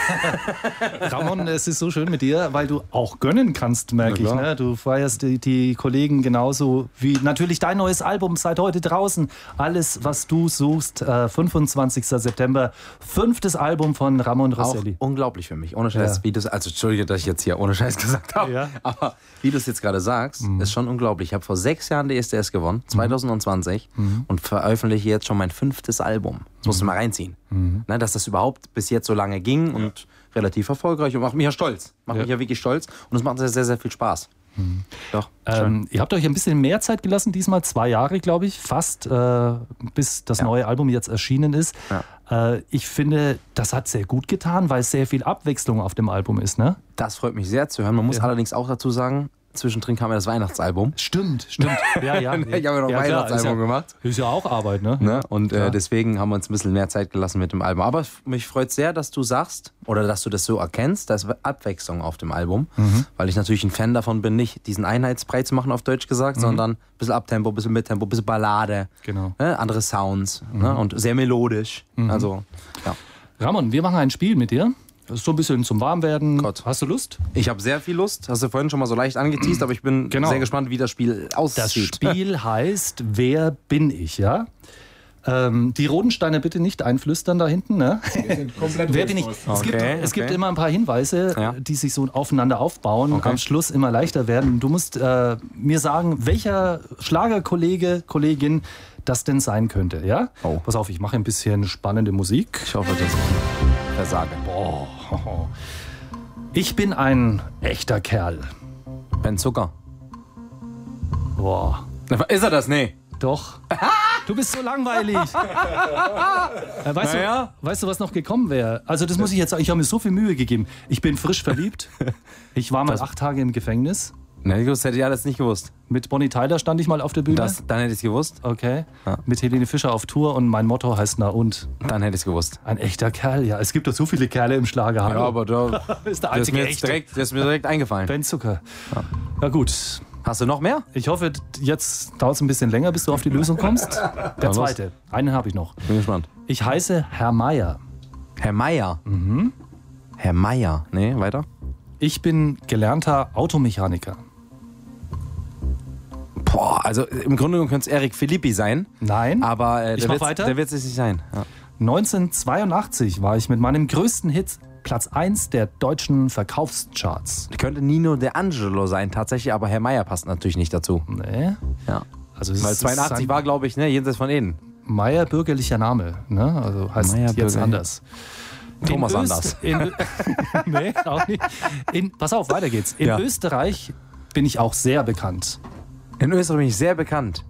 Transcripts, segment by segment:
Ramon, es ist so schön mit dir, weil du auch gönnen kannst, merke ich. Ne? Du feierst die Kollegen genauso wie natürlich dein neues Album seit heute draußen. Alles, was du suchst, 25. September, 5. Album von Ramon Rosselli. Auch unglaublich für mich, ohne Scheiß. Ja. Also Entschuldige, dass ich jetzt hier ohne Scheiß gesagt habe, Ja. aber wie du es jetzt gerade sagst, ist schon unglaublich. Ich habe vor 6 Jahren DSDS gewonnen, 2020, und veröffentliche jetzt schon mein 5. Album. Das musst du mal reinziehen. Ne, dass das überhaupt bis jetzt so lange ging und relativ erfolgreich und macht mich ja stolz. Macht mich ja wirklich stolz und es macht sehr, sehr viel Spaß. Doch, ihr habt euch ein bisschen mehr Zeit gelassen, diesmal 2 Jahre, glaube ich, fast, bis das neue Album jetzt erschienen ist. Ja. Ich finde, das hat sehr gut getan, weil sehr viel Abwechslung auf dem Album ist, ne? Das freut mich sehr zu hören. Man muss allerdings auch dazu sagen, zwischendrin kam ja das Weihnachtsalbum. Stimmt. Ja. Ich habe ja noch ein Weihnachtsalbum gemacht. Ist ja auch Arbeit, ne? Und deswegen haben wir uns ein bisschen mehr Zeit gelassen mit dem Album. Aber mich freut sehr, dass du sagst, oder dass du das so erkennst, da ist Abwechslung auf dem Album. Weil ich natürlich ein Fan davon bin, nicht diesen Einheitsbrei zu machen, auf Deutsch gesagt, sondern ein bisschen Abtempo, ein bisschen Mittempo, ein bisschen Ballade. Genau. Andere Sounds und sehr melodisch. Also, ja. Ramon, wir machen ein Spiel mit dir. So ein bisschen zum Warmwerden. Gott. Hast du Lust? Ich habe sehr viel Lust. Hast du vorhin schon mal so leicht angeteased, aber ich bin sehr gespannt, wie das Spiel aussieht. Das Spiel heißt Wer bin ich, ja? Die Rodensteiner bitte nicht einflüstern da hinten, ne? Wir sind komplett Wer bin ich? Es gibt immer ein paar Hinweise, die sich so aufeinander aufbauen und am Schluss immer leichter werden. Du musst mir sagen, welcher Schlagerkollege, Kollegin das denn sein könnte, ja? Oh. Pass auf, ich mache ein bisschen spannende Musik. Ich hoffe, dass ich versage. Boah. Ich bin ein echter Kerl. Ben Zucker. Boah. Ist er das? Nee. Doch. Du bist so langweilig. Weißt du, was noch gekommen wäre? Also das muss ich jetzt sagen, ich habe mir so viel Mühe gegeben. Ich bin frisch verliebt. Ich war mal 8 Tage im Gefängnis. Nee, das hätte ich alles nicht gewusst. Mit Bonnie Tyler stand ich mal auf der Bühne. Dann hätte ich es gewusst. Okay. Ja. Mit Helene Fischer auf Tour und mein Motto heißt Na und? Dann hätte ich es gewusst. Ein echter Kerl, ja. Es gibt doch so viele Kerle im Schlager. Ja, aber da ist der das ist einzige mir direkt eingefallen. Ben Zucker. Ja gut. Hast du noch mehr? Ich hoffe, jetzt dauert es ein bisschen länger, bis du auf die Lösung kommst. Der zweite. Einen habe ich noch. Bin gespannt. Ich heiße Herr Meier. Herr Meier? Herr Meier. Nee, weiter? Ich bin gelernter Automechaniker. Boah, also im Grunde genommen könnte es Eric Philippi sein. Nein. Aber Ich mach weiter. der wird es nicht sein. Ja. 1982 war ich mit meinem größten Hit Platz 1 der deutschen Verkaufscharts. Könnte Nino De Angelo sein, tatsächlich, aber Herr Meier passt natürlich nicht dazu. Nee. Ja. Also Weil 82 war, glaube ich, jenseits von Eden. Meier bürgerlicher Name, ne? Also heißt Meier jetzt bürgerlich. anders. Thomas Anders. Nee, auch nicht. Pass auf, weiter geht's. In Österreich bin ich auch sehr bekannt. In Österreich bin ich sehr bekannt.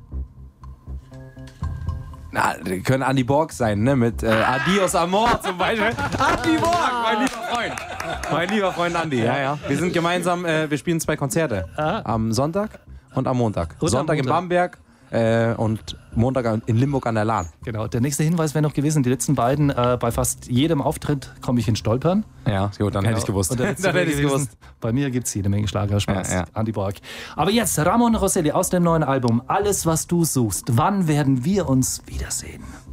Na, können Andy Borg sein, ne? Mit Adios Amor zum Beispiel. Andy Borg, mein lieber Freund. Mein lieber Freund Andy, ja. Wir sind gemeinsam, wir spielen 2 Konzerte. Am Sonntag und am Montag. Und Sonntag in Bamberg und Montag in Limburg an der Lahn. Genau, der nächste Hinweis wäre noch gewesen, die letzten beiden, bei fast jedem Auftritt komme ich in Stolpern. Ja, gut, dann hätte ich gewusst. Und dann hätte ich gewusst. Bei mir gibt es jede Menge Schlagerspaß. Ja. Andy Borg. Aber jetzt Ramon Rosselli aus dem neuen Album. Alles, was du suchst. Wann werden wir uns wiedersehen?